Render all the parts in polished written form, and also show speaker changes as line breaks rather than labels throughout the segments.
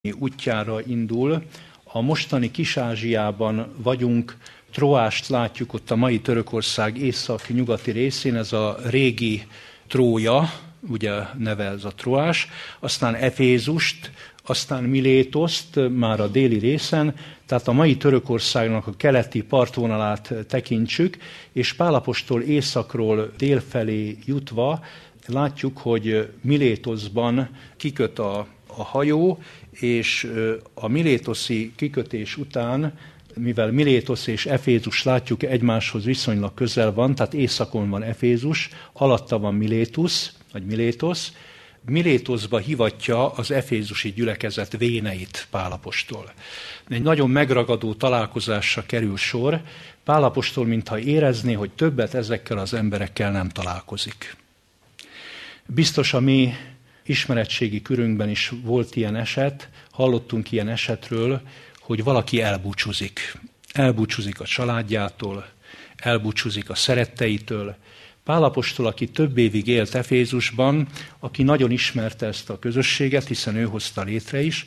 útjára indul. A mostani Kis-Ázsiában vagyunk, Troást látjuk ott a mai Törökország észak-nyugati részén, ez a régi Trója, ugye neve ez a Troás, aztán Efézust, aztán Milétoszt már a déli részen, tehát a mai Törökországnak a keleti partvonalát tekintsük, és Pál apostol északról délfelé jutva látjuk, hogy Milétoszban kiköt a hajó, és a milétoszi kikötés után, mivel Milétosz és Efézus látjuk egymáshoz viszonylag közel van, tehát északon van Efézus, alatta van Milétusz, vagy Milétosz, Milétoszba hivatja az efézusi gyülekezet véneit Pál apostol. Egy nagyon megragadó találkozásra kerül sor. Pál apostol mintha érezné, hogy többet ezekkel az emberekkel nem találkozik. Biztos a mi ismeretségi körünkben is volt ilyen eset, hallottunk ilyen esetről, hogy valaki elbúcsúzik. Elbúcsúzik a családjától, elbúcsúzik a szeretteitől. Pál apostol, aki több évig élt Efézusban, aki nagyon ismerte ezt a közösséget, hiszen ő hozta létre is,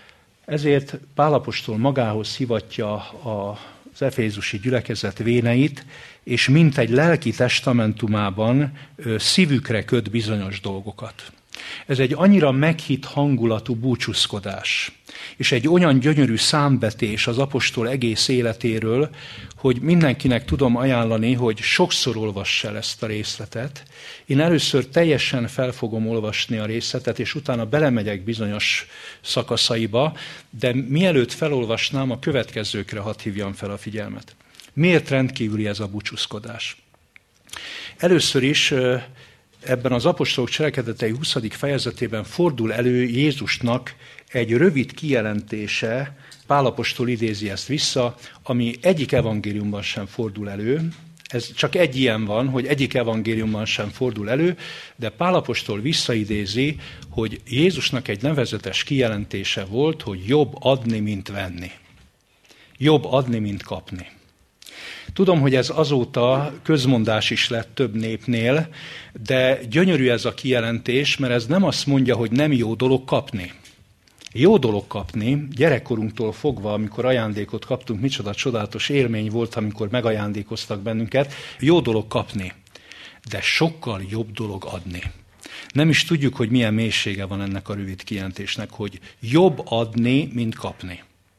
ezért Pál apostol magához hivatja az efézusi gyülekezet véneit, és mint egy lelki testamentumában szívükre köt bizonyos dolgokat. Ez egy annyira meghitt hangulatú búcsúzkodás, és egy olyan gyönyörű számvetés az apostol egész életéről, hogy mindenkinek tudom ajánlani, hogy sokszor olvass el ezt a részletet. Én először teljesen fel fogom olvasni a részletet, és utána belemegyek bizonyos szakaszaiba, de mielőtt felolvasnám, a következőkre hadd hívjam fel a figyelmet. Miért rendkívüli ez a búcsúzkodás? Először is ebben az apostolok cselekedetei 20. fejezetében fordul elő Jézusnak egy rövid kijelentése, Pál apostol idézi ezt vissza, ami egyik evangéliumban sem fordul elő. Ez csak egy ilyen van, hogy egyik evangéliumban sem fordul elő, de Pál apostol visszaidézi, hogy Jézusnak egy nevezetes kijelentése volt, hogy jobb adni, mint venni. Jobb adni, mint kapni. Tudom, hogy ez azóta közmondás is lett több népnél, de gyönyörű ez a kijelentés, mert ez nem azt mondja, hogy nem jó dolog kapni. Jó dolog kapni, gyerekkorunktól fogva, amikor ajándékot kaptunk, micsoda csodálatos élmény volt, amikor megajándékoztak bennünket, jó dolog kapni, de sokkal jobb dolog adni. Nem is tudjuk, hogy milyen mélysége van ennek a rövid kijelentésnek, hogy jobb adni, mint kapni.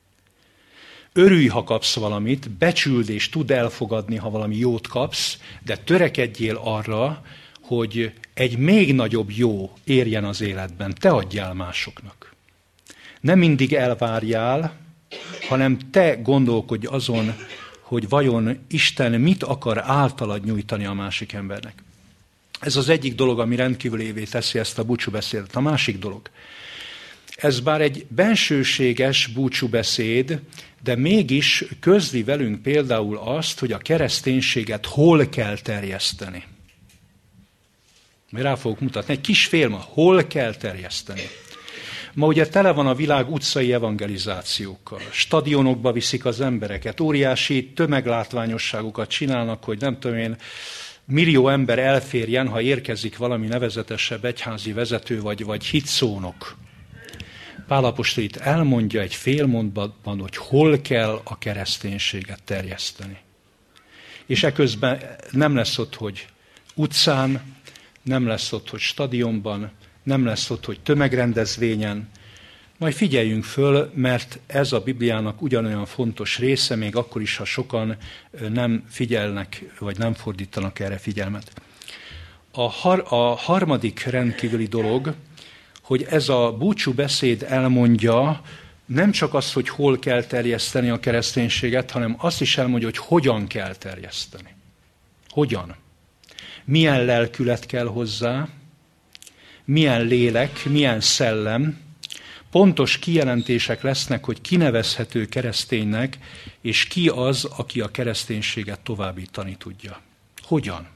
Örülj, ha kapsz valamit, becsüld és tudd elfogadni, ha valami jót kapsz, de törekedjél arra, hogy egy még nagyobb jó érjen az életben, te adjál másoknak. Nem mindig elvárjál, hanem te gondolkodj azon, hogy vajon Isten mit akar általad nyújtani a másik embernek. Ez az egyik dolog, ami rendkívülévé teszi ezt a búcsúbeszédet. A másik dolog. Ez bár egy bensőséges búcsúbeszéd, de mégis közli velünk például azt, hogy a kereszténységet hol kell terjeszteni. Rá fogok mutatni. Egy kis félma, hol kell terjeszteni. Ma ugye tele van a világ utcai evangelizációkkal. Stadionokba viszik az embereket, óriási tömeglátványosságokat csinálnak, hogy nem tudom én, millió ember elférjen, ha érkezik valami nevezetesebb egyházi vezető vagy hitszónok. Pál apostol itt elmondja egy félmondatban, hogy hol kell a kereszténységet terjeszteni. És eközben nem lesz ott, hogy utcán, nem lesz ott, hogy stadionban, nem lesz ott, hogy tömegrendezvényen. Majd figyeljünk föl, mert ez a Bibliának ugyanolyan fontos része, még akkor is, ha sokan nem figyelnek, vagy nem fordítanak erre figyelmet. A harmadik rendkívüli dolog, hogy ez a búcsúbeszéd elmondja nem csak azt, hogy hol kell terjeszteni a kereszténységet, hanem azt is elmondja, hogy hogyan kell terjeszteni. Hogyan? Milyen lelkület kell hozzá, milyen lélek, milyen szellem. Pontos kijelentések lesznek, hogy ki nevezhető kereszténynek, és ki az, aki a kereszténységet továbbítani tudja. Hogyan?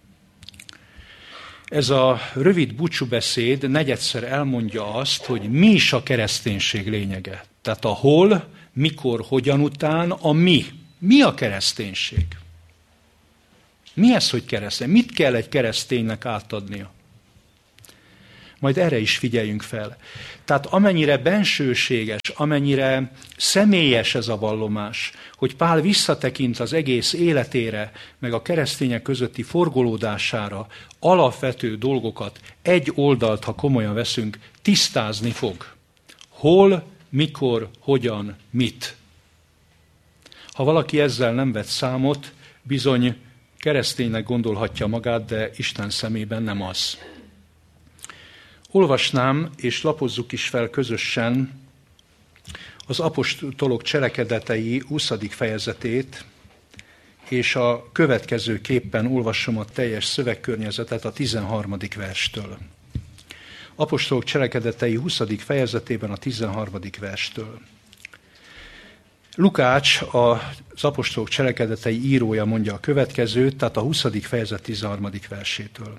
Ez a rövid búcsúbeszéd negyedszer elmondja azt, hogy mi is a kereszténység lényege. Tehát a hol, mikor, hogyan után, a mi. Mi a kereszténység? Mi ez, hogy keresztény? Mit kell egy kereszténynek átadnia? Majd erre is figyeljünk fel. Tehát amennyire bensőséges, amennyire személyes ez a vallomás, hogy Pál visszatekint az egész életére, meg a keresztények közötti forgolódására, alapvető dolgokat, egy oldalt, ha komolyan veszünk, tisztázni fog. Hol, mikor, hogyan, mit. Ha valaki ezzel nem vett számot, bizony kereszténynek gondolhatja magát, de Isten szemében nem az. Olvasnám, és lapozzuk is fel közösen az apostolok cselekedetei 20. fejezetét, és a következőképpen olvasom a teljes szövegkörnyezetet a 13. verstől. Apostolok cselekedetei 20. fejezetében a 13. verstől. Lukács, az apostolok cselekedetei írója mondja a következőt, tehát a 20. fejezet 13. versétől.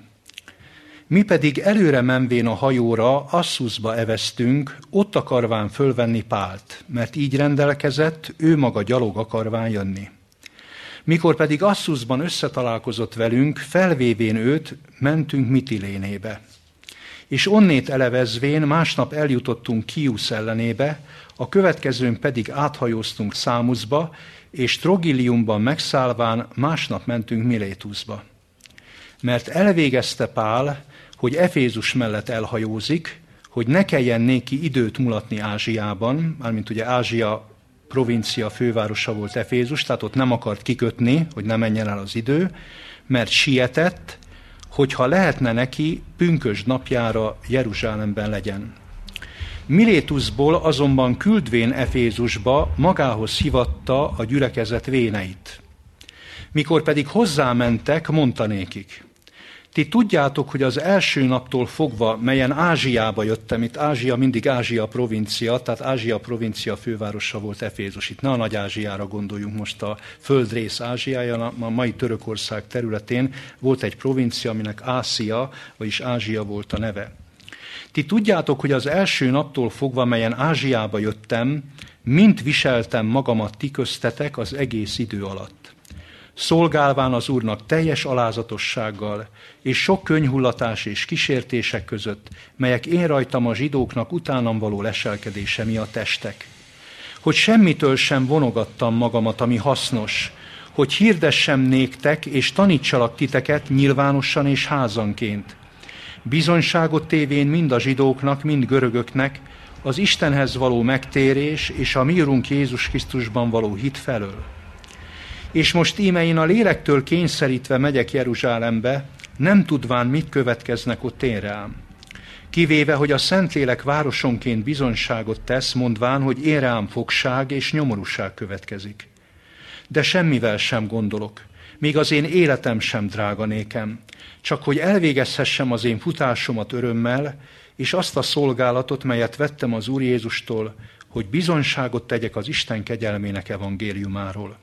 Mi pedig előre menvén a hajóra Asszuszba eveztünk, ott akarván fölvenni Pált, mert így rendelkezett, ő maga gyalog akarván jönni. Mikor pedig Asszuszban összetalálkozott velünk, felvévén őt, mentünk Mitilénébe. És onnét elevezvén másnap eljutottunk Kiusz ellenébe, a következőn pedig áthajóztunk Számuszba, és Trogiliumban megszállván másnap mentünk Milétuszba. Mert elvégezte Pál, hogy Efézus mellett elhajózik, hogy ne kelljen néki időt mulatni Ázsiában, mármint ugye Ázsia provincia fővárosa volt Efézus, tehát ott nem akart kikötni, hogy ne menjen el az idő, mert sietett, hogyha lehetne neki pünkösd napjára Jeruzsálemben legyen. Milétuszból azonban küldvén Efézusba magához hívatta a gyülekezet véneit. Mikor pedig hozzámentek, mondta nékik: ti tudjátok, hogy az első naptól fogva, melyen Ázsiába jöttem, itt Ázsia mindig Ázsia provincia, tehát Ázsia provincia fővárosa volt Efézus. Itt ne a Nagy-Ázsiára gondoljunk most, a földrész Ázsiája, a mai Törökország területén volt egy provincia, aminek Ászia, vagyis Ázsia volt a neve. Ti tudjátok, hogy az első naptól fogva, melyen Ázsiába jöttem, mint viseltem magamat ti köztetek az egész idő alatt. Szolgálván az Úrnak teljes alázatossággal, és sok könyhullatás és kísértések között, melyek én rajtam a zsidóknak utánam való leselkedése miatt estek. Hogy semmitől sem vonogattam magamat, ami hasznos, hogy hirdessem néktek, és tanítsalak titeket nyilvánosan és házanként. Bizonyságot tévén mind a zsidóknak, mind görögöknek, az Istenhez való megtérés és a mi Urunk Jézus Krisztusban való hit felől. És most íme én a lélektől kényszerítve megyek Jeruzsálembe, nem tudván, mit következnek ott én rám. Kivéve, hogy a Szentlélek városonként bizonyságot tesz, mondván, hogy én rám fogság és nyomorúság következik. De semmivel sem gondolok, még az én életem sem drága nékem, csak hogy elvégezhessem az én futásomat örömmel, és azt a szolgálatot, melyet vettem az Úr Jézustól, hogy bizonyságot tegyek az Isten kegyelmének evangéliumáról.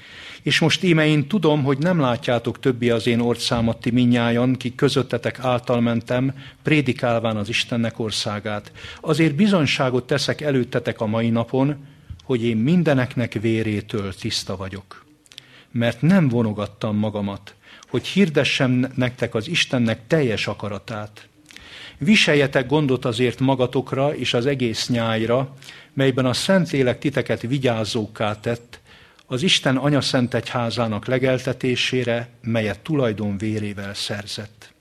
És most íme én tudom, hogy nem látjátok többé az én orcámat ti minnyájan, kik közöttetek által mentem, prédikálván az Istennek országát. Azért bizonyságot teszek előttetek a mai napon, hogy én mindeneknek vérétől tiszta vagyok. Mert nem vonogattam magamat, hogy hirdessem nektek az Istennek teljes akaratát. Viseljetek gondot azért magatokra és az egész nyájra, melyben a Szentlélek titeket vigyázókká tett, az Isten anyaszentegyházának legeltetésére, melyet tulajdon vérével szerzett.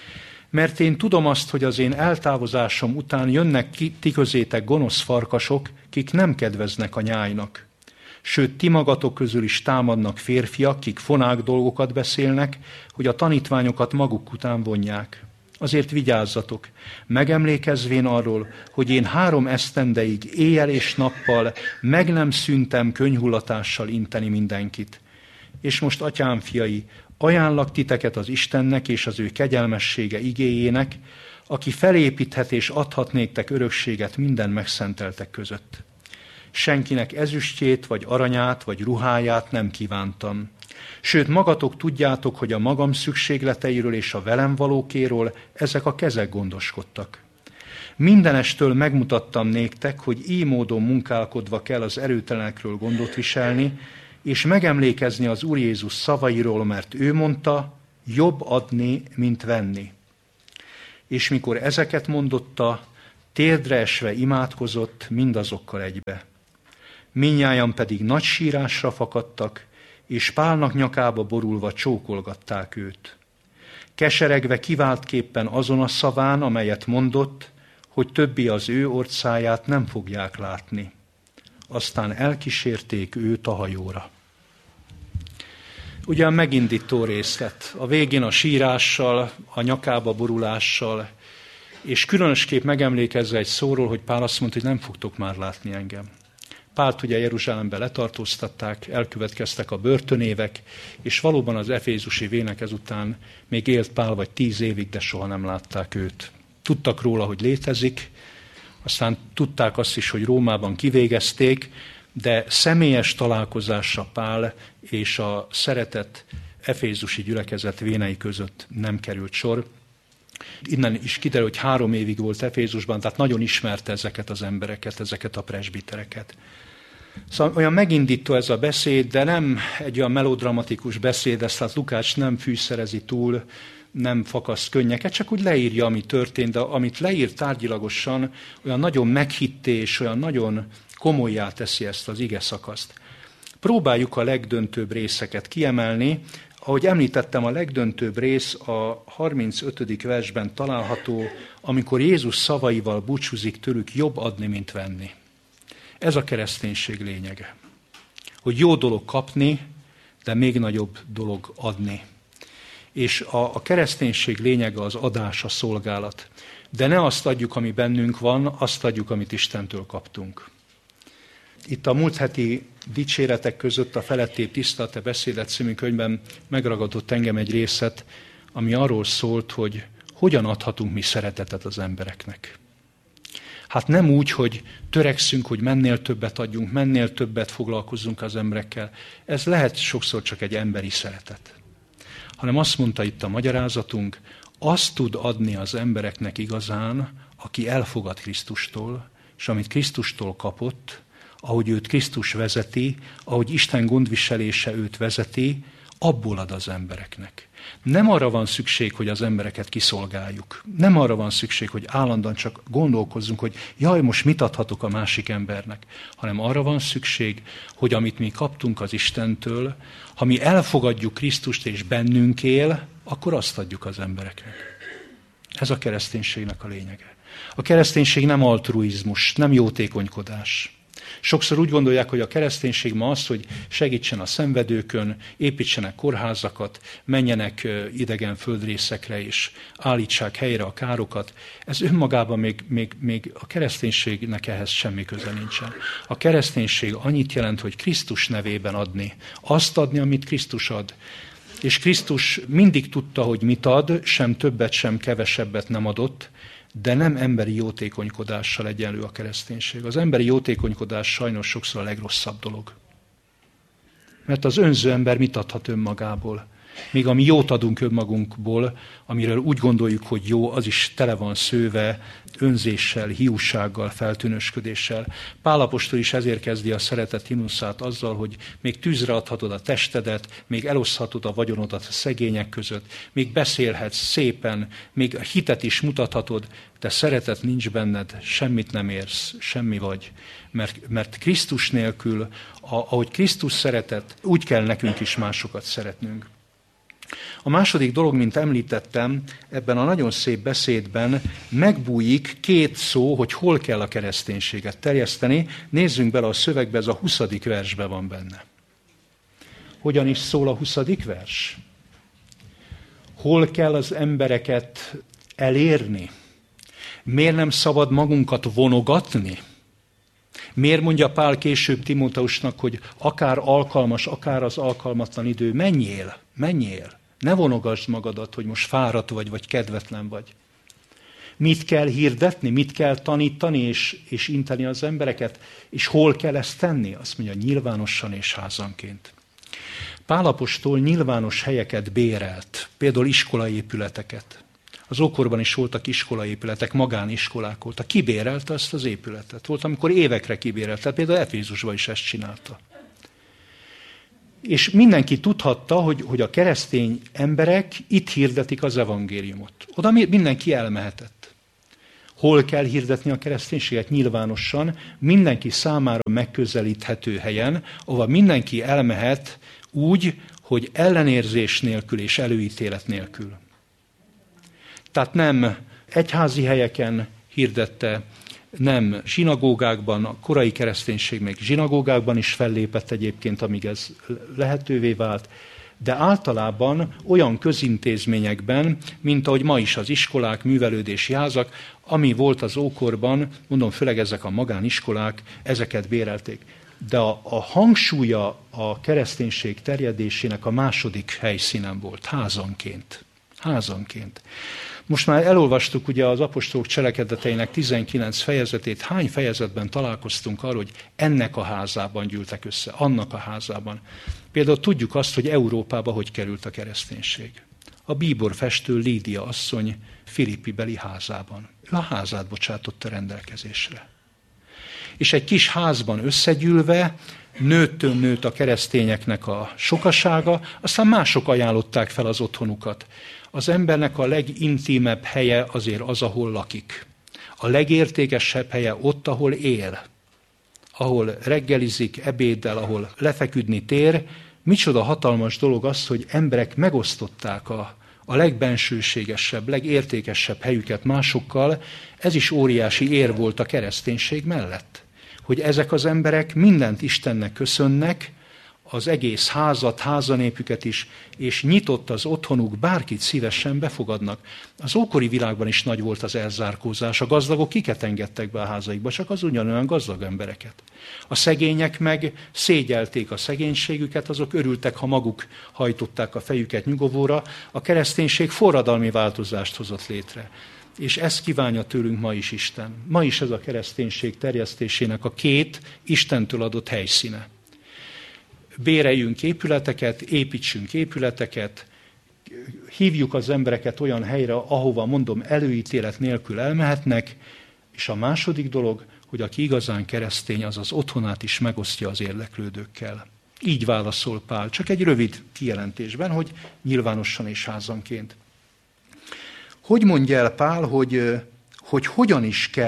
Mert én tudom azt, hogy az én eltávozásom után jönnek ti közétek gonosz farkasok, kik nem kedveznek a nyájnak. Sőt, ti magatok közül is támadnak férfiak, kik fonák dolgokat beszélnek, hogy a tanítványokat maguk után vonják. Azért vigyázzatok, megemlékezvén arról, hogy én 3 esztendeig éjjel és nappal meg nem szűntem könyhullatással inteni mindenkit. És most, atyám fiai, ajánlak titeket az Istennek és az ő kegyelmessége igéjének, aki felépíthet és adhat néktek örökséget minden megszenteltek között. Senkinek ezüstjét, vagy aranyát, vagy ruháját nem kívántam. Sőt, magatok tudjátok, hogy a magam szükségleteiről és a velem valókéről ezek a kezek gondoskodtak. Mindenestől megmutattam néktek, hogy így módon munkálkodva kell az erőtelenekről gondot viselni, és megemlékezni az Úr Jézus szavairól, mert ő mondta, jobb adni, mint venni. és mikor ezeket mondotta, térdre esve imádkozott mindazokkal egybe. Mindnyájan pedig nagy sírásra fakadtak, és Pálnak nyakába borulva csókolgatták őt. Keseregve kiváltképpen azon a szaván, amelyet mondott, hogy többi az ő orcáját nem fogják látni. Aztán elkísérték őt a hajóra. Ugyan megindító részlet. A végén a sírással, a nyakába borulással, és különösképp megemlékezve egy szóról, hogy Pál azt mondta, hogy nem fogtok már látni engem. Pált ugye Jeruzsálembe letartóztatták, elkövetkeztek a börtönévek, és valóban az efézusi vének ezután még élt Pál vagy 10 évig, de soha nem látták őt. Tudtak róla, hogy létezik, aztán tudták azt is, hogy Rómában kivégezték, de személyes találkozásra Pál és a szeretett efézusi gyülekezet vénei között nem került sor. Innen is kiderül, hogy 3 évig volt Efézusban, tehát nagyon ismerte ezeket az embereket, ezeket a presbitereket. Szóval olyan megindító ez a beszéd, de nem egy olyan melodramatikus beszéd, ezt hát Lukács nem fűszerezi túl, nem fakaszt könnyeket, csak úgy leírja, ami történt, de amit leír tárgyilagosan, olyan nagyon meghitte és olyan nagyon komollyá teszi ezt az ige szakaszt. Próbáljuk a legdöntőbb részeket kiemelni. Ahogy említettem, a legdöntőbb rész a 35. versben található, amikor Jézus szavaival búcsúzik tőlük, jobb adni, mint venni. Ez a kereszténység lényege. Hogy jó dolog kapni, de még nagyobb dolog adni. És a kereszténység lényege az adás, a szolgálat. De ne azt adjuk, ami bennünk van, azt adjuk, amit Istentől kaptunk. Itt a múlt heti dicséretek között a Felettébb tiszta a te beszédet című könyvben megragadott engem egy részlet, ami arról szólt, hogy hogyan adhatunk mi szeretetet az embereknek. Hát nem úgy, hogy törekszünk, hogy mennél többet adjunk, mennél többet foglalkozzunk az emberekkel. Ez lehet sokszor csak egy emberi szeretet. Hanem azt mondta itt a magyarázatunk, azt tud adni az embereknek igazán, aki elfogad Krisztustól, és amit Krisztustól kapott, ahogy őt Krisztus vezeti, ahogy Isten gondviselése őt vezeti, abból ad az embereknek. Nem arra van szükség, hogy az embereket kiszolgáljuk. Nem arra van szükség, hogy állandóan csak gondolkozzunk, hogy jaj, most mit adhatok a másik embernek, hanem arra van szükség, hogy amit mi kaptunk az Istentől, ha mi elfogadjuk Krisztust és bennünk él, akkor azt adjuk az embereknek. Ez a kereszténységnek a lényege. A kereszténység nem altruizmus, nem jótékonykodás. Sokszor úgy gondolják, hogy a kereszténység ma az, hogy segítsen a szenvedőkön, építsenek kórházakat, menjenek idegen földrészekre és állítsák helyre a károkat. Ez önmagában még a kereszténységnek ehhez semmi köze nincsen. A kereszténység annyit jelent, hogy Krisztus nevében adni. Azt adni, amit Krisztus ad. És Krisztus mindig tudta, hogy mit ad, sem többet, sem kevesebbet nem adott, de nem emberi jótékonykodással egyenlő a kereszténység. Az emberi jótékonykodás sajnos sokszor a legrosszabb dolog. Mert az önző ember mit adhat önmagából? Még ami jót adunk önmagunkból, amiről úgy gondoljuk, hogy jó, az is tele van szőve, önzéssel, hiúsággal, feltűnösködéssel. Pál apostol is ezért kezdi a szeretet himnuszát azzal, hogy még tűzre adhatod a testedet, még eloszthatod a vagyonodat a szegények között, még beszélhetsz szépen, még a hitet is mutathatod, de szeretet nincs benned, semmit nem érsz, semmi vagy. Mert Krisztus nélkül, ahogy Krisztus szeretett, úgy kell nekünk is másokat szeretnünk. A második dolog, mint említettem, ebben a nagyon szép beszédben megbújik 2 szó, hogy hol kell a kereszténységet terjeszteni. Nézzünk bele a szövegbe, ez a 20. versben van benne. Hogyan is szól a 20. vers? Hol kell az embereket elérni? Miért nem szabad magunkat vonogatni? Miért mondja Pál később Timóteusnak, hogy akár alkalmas, akár az alkalmatlan idő, menjél. Ne vonogasd magadat, hogy most fáradt vagy kedvetlen vagy. Mit kell hirdetni, mit kell tanítani és inteni az embereket, és hol kell ezt tenni? Azt mondja, nyilvánosan és házanként. Pál apostol nyilvános helyeket bérelt, például iskolaépületeket. Az ókorban is voltak iskolaépületek, magániskolák voltak. Kibérelte azt az épületet. Volt, amikor évekre kibérelte, például Efézusban is ezt csinálta. És mindenki tudhatta, hogy a keresztény emberek itt hirdetik az evangéliumot. Oda mindenki elmehetett. Hol kell hirdetni a kereszténységet? Nyilvánosan, mindenki számára megközelíthető helyen, ahova mindenki elmehet úgy, hogy ellenérzés nélkül és előítélet nélkül. Tehát nem egyházi helyeken hirdette, nem zsinagógákban, a korai kereszténység még zsinagógákban is fellépett egyébként, amíg ez lehetővé vált, de általában olyan közintézményekben, mint ahogy ma is az iskolák, művelődési házak, ami volt az ókorban, mondom, főleg ezek a magániskolák, ezeket bérelték. De a hangsúlya a kereszténység terjedésének a második helyszínen volt, házanként. Házanként. Most már elolvastuk ugye az apostolok cselekedeteinek 19 fejezetét. Hány fejezetben találkoztunk arról, hogy ennek a házában gyűltek össze, annak a házában. Például tudjuk azt, hogy Európába hogy került a kereszténység. A bíborfestő Lídia asszony Filippi-beli házában. Ő a házát bocsátotta rendelkezésre. És egy kis házban összegyűlve nőttől nőtt a keresztényeknek a sokasága, aztán mások ajánlották fel az otthonukat. Az embernek a legintimebb helye azért az, ahol lakik. A legértékesebb helye ott, ahol él. Ahol reggelizik, ebéddel, ahol lefeküdni tér. Micsoda hatalmas dolog az, hogy emberek megosztották a legbensőségesebb, legértékesebb helyüket másokkal. Ez is óriási ér volt a kereszténység mellett. Hogy ezek az emberek mindent Istennek köszönnek, az egész házat, házanépüket is, és nyitott az otthonuk, bárkit szívesen befogadnak. Az ókori világban is nagy volt az elzárkózás. A gazdagok kiket engedtek be a házaikba? Csak az ugyanolyan gazdag embereket. A szegények meg szégyelték a szegénységüket, azok örültek, ha maguk hajtották a fejüket nyugovóra. A kereszténység forradalmi változást hozott létre. És ezt kívánja tőlünk ma is Isten. Ma is ez a kereszténység terjesztésének a két Istentől adott helyszíne. Béreljünk épületeket, építsünk épületeket, hívjuk az embereket olyan helyre, ahova, mondom, előítélet nélkül elmehetnek, és a második dolog, hogy aki igazán keresztény, az otthonát is megosztja az érdeklődőkkel. Így válaszol Pál, csak egy rövid kijelentésben, hogy nyilvánosan és házanként. Hogy mondja el Pál, hogy hogyan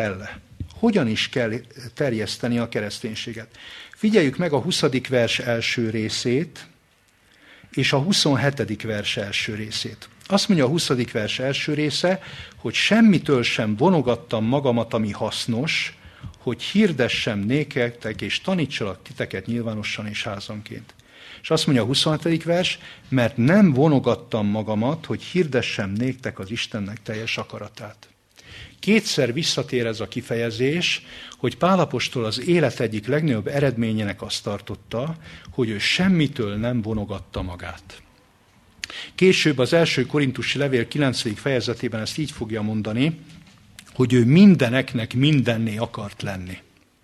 is kell terjeszteni a kereszténységet? Figyeljük meg a 20. vers első részét, és a 27. vers első részét. Azt mondja a 20. vers első része, hogy semmitől sem vonogattam magamat, ami hasznos, hogy hirdessem néktek, és tanítsalak titeket nyilvánosan és házanként. És azt mondja a 27. vers, mert nem vonogattam magamat, hogy hirdessem néktek az Istennek teljes akaratát. Kétszer visszatér ez a kifejezés, hogy Pál apostol az élet egyik legnagyobb eredményének azt tartotta, hogy ő semmitől nem vonogatta magát. Később az első korintusi levél 9. fejezetében ezt így fogja mondani, hogy ő mindeneknek mindenné akart lenni.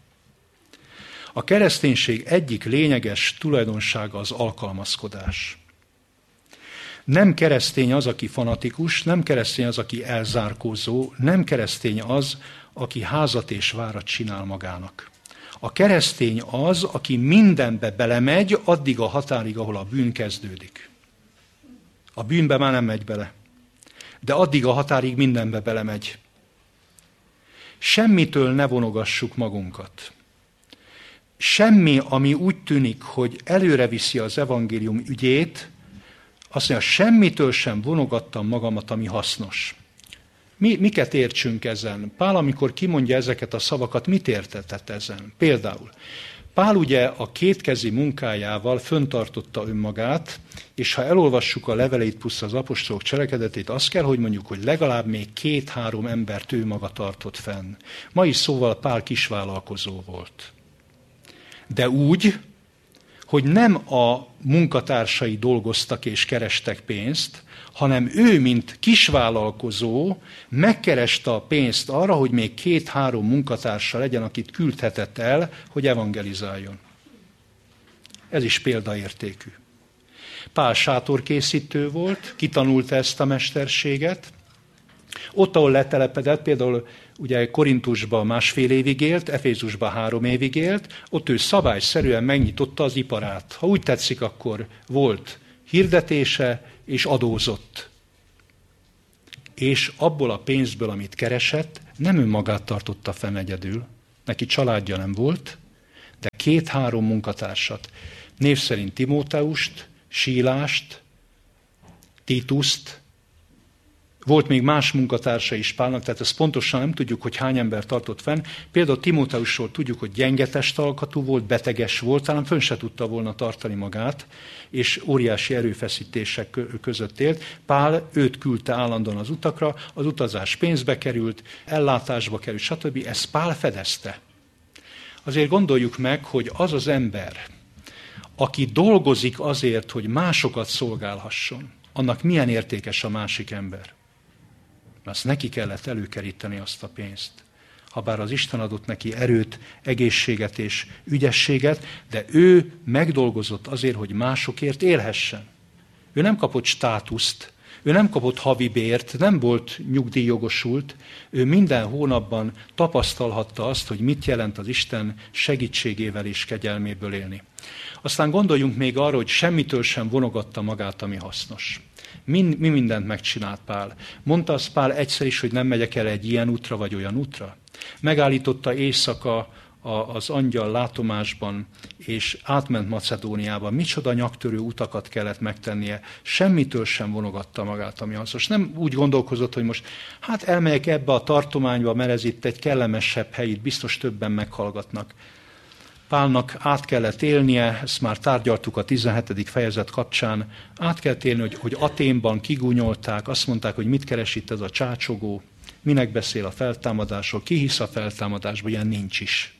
A kereszténység egyik lényeges tulajdonsága az alkalmazkodás. Nem keresztény az, aki fanatikus, nem keresztény az, aki elzárkózó, nem keresztény az, aki házat és várat csinál magának. A keresztény az, aki mindenbe belemegy, addig a határig, ahol a bűn kezdődik. A bűnbe már nem megy bele, de addig a határig mindenbe belemegy. Semmitől ne vonogassuk magunkat. Semmi, ami úgy tűnik, hogy előre viszi az evangélium ügyét, azt mondja, semmitől sem vonogattam magamat, ami hasznos. Miket értsünk ezen? Pál, amikor kimondja ezeket a szavakat, mit értetett ezen? Például, Pál ugye a kétkezi munkájával föntartotta önmagát, és ha elolvassuk a leveleit plusz az apostolok cselekedetét, azt kell, hogy mondjuk, hogy legalább még 2-3 embert ő maga tartott fenn. Ma is szóval Pál kisvállalkozó volt. De úgy, hogy nem a munkatársai dolgoztak és kerestek pénzt, hanem ő, mint kisvállalkozó, megkereste a pénzt arra, hogy még 2-3 munkatársa legyen, akit küldhetett el, hogy evangelizáljon. Ez is példaértékű. Pál sátorkészítő volt, kitanulta ezt a mesterséget. Ott, ahol letelepedett, például ugye Korintusban 1,5 évig élt, Efézusban 3 évig élt, ott ő szabályszerűen megnyitotta az iparát. Ha úgy tetszik, akkor volt hirdetése, és adózott. És abból a pénzből, amit keresett, nem önmagát tartotta fenn egyedül, neki családja nem volt, de 2-3 munkatársat, név szerint Timóteust, Sílást, Tituszt, volt még más munkatársa is Pálnak, tehát ezt pontosan nem tudjuk, hogy hány ember tartott fenn. Például Timóteusról tudjuk, hogy gyenge testalkatú volt, beteges volt, talán fönn se tudta volna tartani magát, és óriási erőfeszítések között élt. Pál őt küldte állandóan az utakra, az utazás pénzbe került, ellátásba került, stb. Ezt Pál fedezte. Azért gondoljuk meg, hogy az az ember, aki dolgozik azért, hogy másokat szolgálhasson, annak milyen értékes a másik ember. Azt neki kellett előkeríteni azt a pénzt. Habár az Isten adott neki erőt, egészséget és ügyességet, de ő megdolgozott azért, hogy másokért élhessen. Ő nem kapott státuszt, ő nem kapott havi bért, nem volt nyugdíjjogosult, ő minden hónapban tapasztalhatta azt, hogy mit jelent az Isten segítségével és kegyelméből élni. Aztán gondoljunk még arra, hogy semmitől sem vonogatta magát, ami hasznos. Mi mindent megcsinált Pál. Mondta azt Pál egyszer is, hogy nem megyek el egy ilyen útra vagy olyan útra. Megállította éjszaka az angyal látomásban, és átment Macedóniába. Micsoda nyaktörő utakat kellett megtennie. Semmitől sem vonogatta magát, ami hasznos. Nem úgy gondolkozott, hogy most hát elmegyek ebbe a tartományba, mert ez itt egy kellemesebb hely, itt biztos többen meghallgatnak. Pálnak át kellett élnie, ezt már tárgyaltuk a 17. fejezet kapcsán, át kellett élni, hogy Aténban kigúnyolták, azt mondták, hogy mit keres itt ez a csácsogó, minek beszél a feltámadásról, ki hisz a feltámadásban, ilyen nincs is.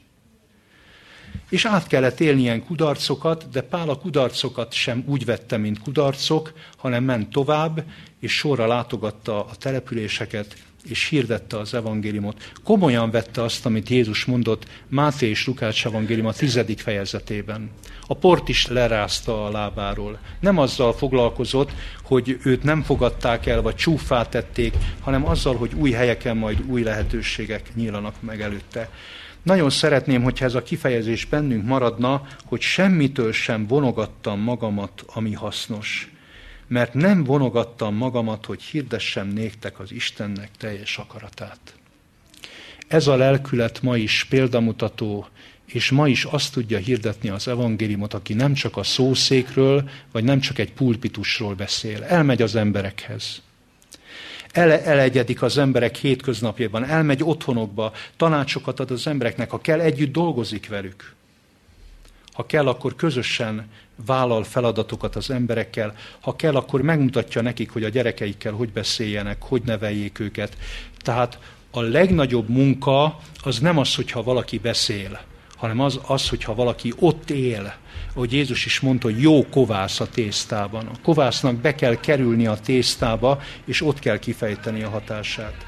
És át kellett élni ilyen kudarcokat, de Pál a kudarcokat sem úgy vette, mint kudarcok, hanem ment tovább, és sorra látogatta a településeket, és hirdette az evangéliumot. Komolyan vette azt, amit Jézus mondott Máté és Lukács evangélium a 10. fejezetében. A port is lerázta a lábáról. Nem azzal foglalkozott, hogy őt nem fogadták el, vagy csúffá tették, hanem azzal, hogy új helyeken majd új lehetőségek nyílanak meg előtte. Nagyon szeretném, hogyha ez a kifejezés bennünk maradna, hogy semmitől sem vonogattam magamat, ami hasznos. Mert nem vonogattam magamat, hogy hirdessem néktek az Istennek teljes akaratát. Ez a lelkület ma is példamutató, és ma is azt tudja hirdetni az evangéliumot, aki nem csak a szószékről, vagy nem csak egy pulpitusról beszél. Elmegy az emberekhez. Elegyedik az emberek hétköznapjában, elmegy otthonokba, tanácsokat ad az embereknek, ha kell, együtt dolgozik velük. Ha kell, akkor közösen vállal feladatokat az emberekkel, ha kell, akkor megmutatja nekik, hogy a gyerekeikkel hogy beszéljenek, hogy neveljék őket. Tehát a legnagyobb munka az nem az, hogyha valaki beszél, hanem az, hogyha valaki ott él. Ahogy Jézus is mondta, hogy jó kovász a tésztában. A kovásznak be kell kerülni a tésztába, és ott kell kifejteni a hatását.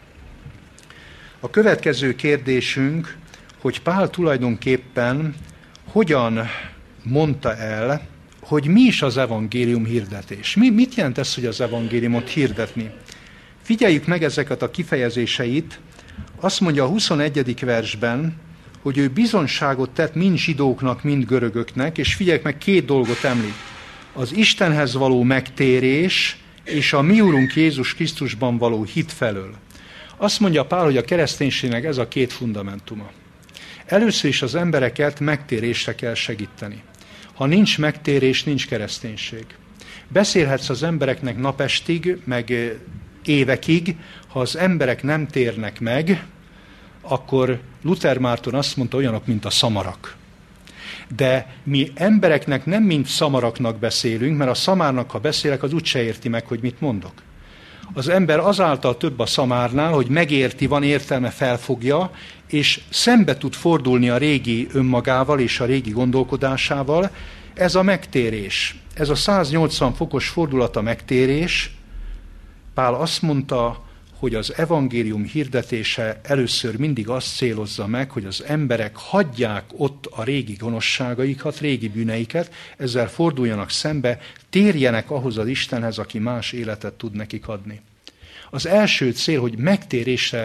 A következő kérdésünk, hogy Pál tulajdonképpen hogyan mondta el, hogy mi is az evangélium hirdetés. Mit jelent ez, hogy az evangéliumot hirdetni? Figyeljük meg ezeket a kifejezéseit. Azt mondja a 21. versben, hogy ő bizonyságot tett mind zsidóknak, mind görögöknek, és figyeljük meg, 2 dolgot említ. Az Istenhez való megtérés, és a mi Urunk Jézus Krisztusban való hit felől. Azt mondja Pál, hogy a kereszténységnek ez a 2 fundamentuma. Először is az embereket megtérésre kell segíteni. Ha nincs megtérés, nincs kereszténység. Beszélhetsz az embereknek napestig, meg évekig, ha az emberek nem térnek meg, akkor Luther Márton azt mondta, olyanok, mint a szamarak. De mi embereknek nem mint szamaraknak beszélünk, mert a szamárnak, ha beszélek, az úgyse érti meg, hogy mit mondok. Az ember azáltal több a szamárnál, hogy megérti, van értelme, felfogja, és szembe tud fordulni a régi önmagával és a régi gondolkodásával. Ez a megtérés, ez a 180 fokos fordulat a megtérés. Pál azt mondta, hogy az evangélium hirdetése először mindig azt célozza meg, hogy az emberek hagyják ott a régi gonoszságaikat, régi bűneiket, ezzel forduljanak szembe, térjenek ahhoz az Istenhez, aki más életet tud nekik adni. Az első cél, hogy megtérésre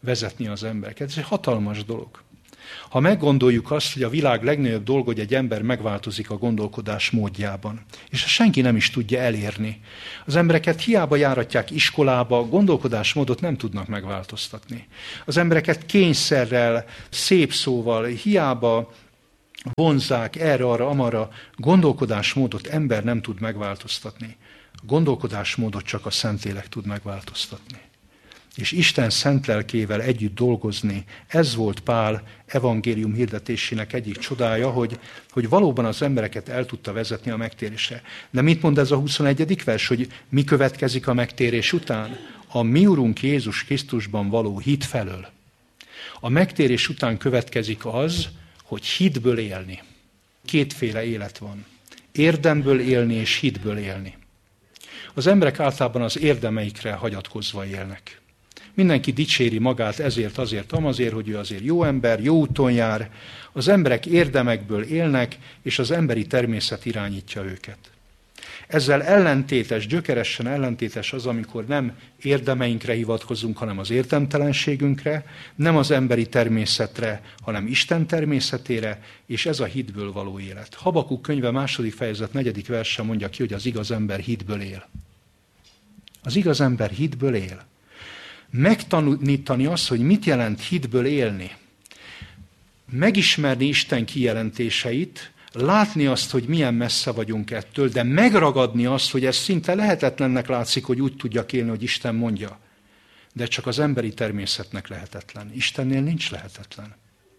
vezetni az embereket. Ez egy hatalmas dolog. Ha meggondoljuk azt, hogy a világ legnagyobb dolga, hogy egy ember megváltozik a gondolkodás módjában, és ezt senki nem is tudja elérni. Az embereket hiába járatják iskolába, a gondolkodásmódot nem tudnak megváltoztatni. Az embereket kényszerrel, szép szóval, hiába vonzzák erre-arra, amarra, gondolkodásmódot ember nem tud megváltoztatni. A gondolkodásmódot csak a Szentlélek tud megváltoztatni. És Isten szent lelkével együtt dolgozni, ez volt Pál evangélium hirdetésének egyik csodája, hogy valóban az embereket el tudta vezetni a megtérésre. De mit mond ez a 21. vers, hogy mi következik a megtérés után? A mi Urunk Jézus Krisztusban való hit felől. A megtérés után következik az, hogy hitből élni. Kétféle élet van. Érdemből élni és hitből élni. Az emberek általában az érdemeikre hagyatkozva élnek. Mindenki dicséri magát ezért, azért, amazért, hogy ő azért jó ember, jó úton jár. Az emberek érdemekből élnek, és az emberi természet irányítja őket. Ezzel ellentétes, gyökeresen ellentétes az, amikor nem érdemeinkre hivatkozunk, hanem az érdemtelenségünkre, nem az emberi természetre, hanem Isten természetére, és ez a hitből való élet. Habakuk könyve 2. fejezet 4. verse mondja ki, hogy az igaz ember hitből él. Az igaz ember hitből él. Megtanítani azt, hogy mit jelent hitből élni. Megismerni Isten kijelentéseit, látni azt, hogy milyen messze vagyunk ettől, de megragadni azt, hogy ez szinte lehetetlennek látszik, hogy úgy tudjak élni, hogy Isten mondja. De csak az emberi természetnek lehetetlen. Istennél nincs lehetetlen.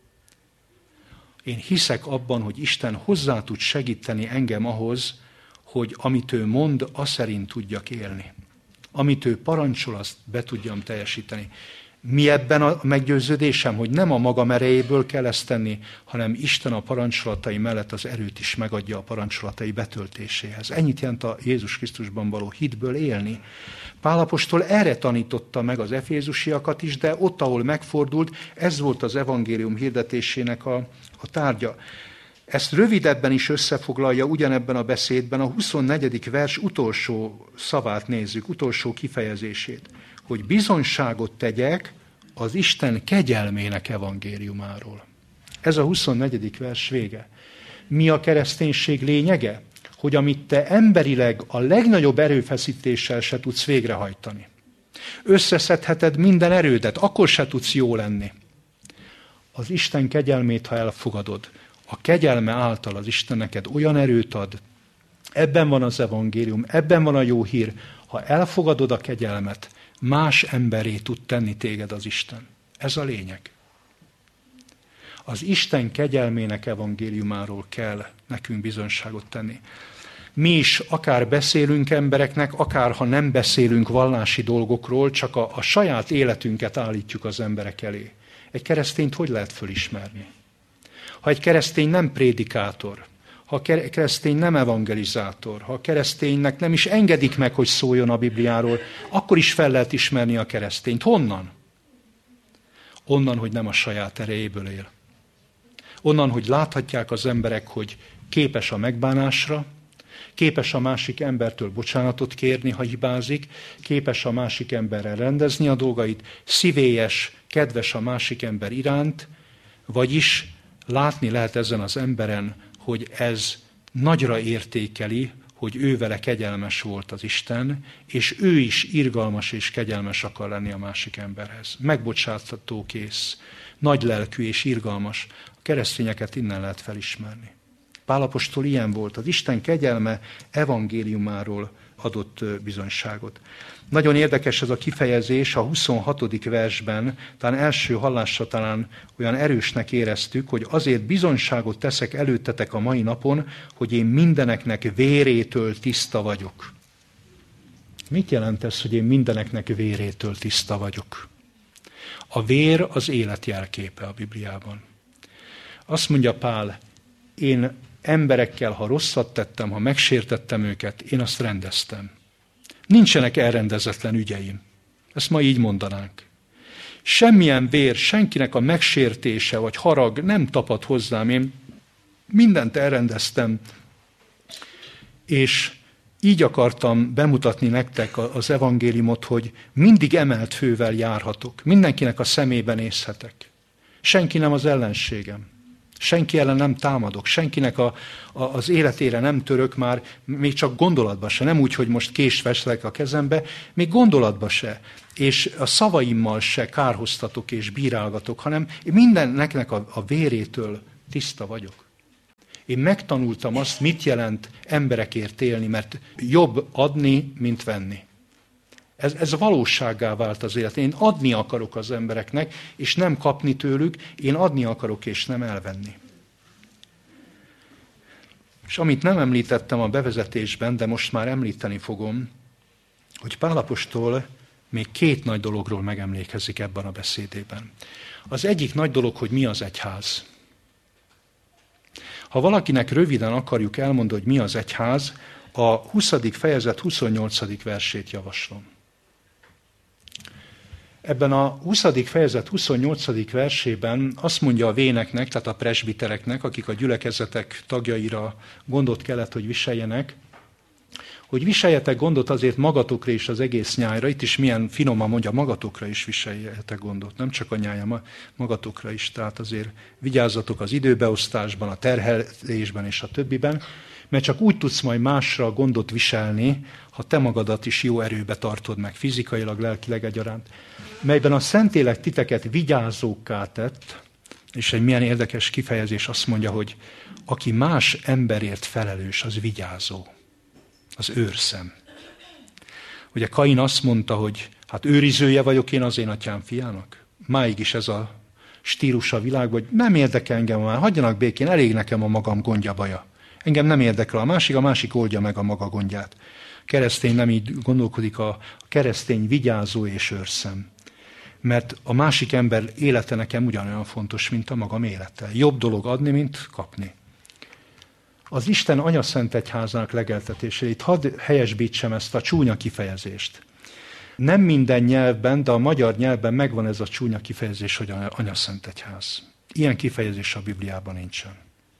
Én hiszek abban, hogy Isten hozzá tud segíteni engem ahhoz, hogy amit ő mond, az szerint tudjak élni. Amit ő parancsol, azt be tudjam teljesíteni. Mi ebben a meggyőződésem, hogy nem a magam erejéből kell ezt tenni, hanem Isten a parancsolatai mellett az erőt is megadja a parancsolatai betöltéséhez. Ennyit jelent a Jézus Krisztusban való hitből élni. Pál apostol erre tanította meg az efézusiakat is, de ott, ahol megfordult, ez volt az evangélium hirdetésének a tárgya. Ezt rövidebben is összefoglalja ugyanebben a beszédben, a 24. vers utolsó szavát nézzük, utolsó kifejezését, hogy bizonyságot tegyek az Isten kegyelmének evangéliumáról. Ez a 24. vers vége. Mi a kereszténység lényege? Hogy amit te emberileg a legnagyobb erőfeszítéssel se tudsz végrehajtani. Összeszedheted minden erődet, akkor se tudsz jó lenni. Az Isten kegyelmét, ha elfogadod, a kegyelme által az Isten neked olyan erőt ad, ebben van az evangélium, ebben van a jó hír, ha elfogadod a kegyelmet, más emberré tud tenni téged az Isten. Ez a lényeg. Az Isten kegyelmének evangéliumáról kell nekünk bizonyságot tenni. Mi is akár beszélünk embereknek, akár ha nem beszélünk vallási dolgokról, csak a saját életünket állítjuk az emberek elé. Egy keresztényt hogy lehet fölismerni? Ha egy keresztény nem prédikátor, ha a keresztény nem evangelizátor, ha a kereszténynek nem is engedik meg, hogy szóljon a Bibliáról, akkor is fel lehet ismerni a keresztényt. Honnan? Onnan, hogy nem a saját erejéből él. Onnan, hogy láthatják az emberek, hogy képes a megbánásra, képes a másik embertől bocsánatot kérni, ha hibázik, képes a másik emberrel rendezni a dolgait, szívélyes, kedves a másik ember iránt, vagyis látni lehet ezen az emberen, hogy ez nagyra értékeli, hogy ő vele kegyelmes volt az Isten, és ő is irgalmas és kegyelmes akar lenni a másik emberhez. Megbocsátható kész, nagylelkű és irgalmas. A keresztényeket innen lehet felismerni. Pál apostol ilyen volt, az Isten kegyelme evangéliumáról adott bizonyságot. Nagyon érdekes ez a kifejezés, a 26. versben, talán első hallásra talán olyan erősnek éreztük, hogy azért bizonyságot teszek előttetek a mai napon, hogy én mindeneknek vérétől tiszta vagyok. Mit jelent ez, hogy én mindeneknek vérétől tiszta vagyok? A vér az élet jelképe a Bibliában. Azt mondja Pál, én emberekkel, ha rosszat tettem, ha megsértettem őket, én azt rendeztem. Nincsenek elrendezetlen ügyeim. Ezt ma így mondanánk. Semmilyen vér, senkinek a megsértése vagy harag nem tapad hozzám. Én mindent elrendeztem, és így akartam bemutatni nektek az evangéliumot, hogy mindig emelt fővel járhatok. Mindenkinek a szemébe nézhetek. Senki nem az ellenségem. Senki ellen nem támadok. Senkinek az életére nem török már, még csak gondolatba se. Nem úgy, hogy most kést veszlek a kezembe, még gondolatba se. És a szavaimmal se kárhoztatok és bírálgatok, hanem én mindennek a vérétől tiszta vagyok. Én megtanultam azt, mit jelent emberekért élni, mert jobb adni, mint venni. Ez valósággá vált az élet. Én adni akarok az embereknek, és nem kapni tőlük, én adni akarok, és nem elvenni. És amit nem említettem a bevezetésben, de most már említeni fogom, hogy Pál apostol még 2 nagy dologról megemlékezik ebben a beszédében. Az egyik nagy dolog, hogy mi az egyház. Ha valakinek röviden akarjuk elmondani, hogy mi az egyház, a 20. fejezet 28. versét javaslom. Ebben a 20. fejezet 28. versében azt mondja a véneknek, tehát a presbitereknek, akik a gyülekezetek tagjaira gondot kellett, hogy viseljenek, hogy viseljetek gondot azért magatokra is az egész nyájra. Itt is milyen finoman mondja, magatokra is viseljetek gondot, nem csak a nyája, magatokra is. Tehát azért vigyázzatok az időbeosztásban, a terhelésben és a többiben, mert csak úgy tudsz majd másra gondot viselni, ha te magadat is jó erőbe tartod meg, fizikailag, lelkileg egyaránt. Melyben a Szentlélek titeket vigyázókká tett, és egy milyen érdekes kifejezés azt mondja, hogy aki más emberért felelős, az vigyázó. Az őrszem. Ugye Kain azt mondta, hogy hát őrizője vagyok én az én atyám fiának. Máig is ez a stílus a világban, hogy nem érdekel engem már, hagyjanak békén, elég nekem a magam gondja baja. Engem nem érdekel a másik oldja meg a maga gondját. Keresztény nem így gondolkodik, a keresztény vigyázó és őrszem. Mert a másik ember élete nekem ugyanolyan fontos, mint a magam élete. Jobb dolog adni, mint kapni. Az Isten Anyaszent Egyházának legeltetését, hadd helyesbítsem ezt a csúnya kifejezést. Nem minden nyelvben, de a magyar nyelvben megvan ez a csúnya kifejezés, hogy Anyaszent Egyház. Ilyen kifejezés a Bibliában nincsen.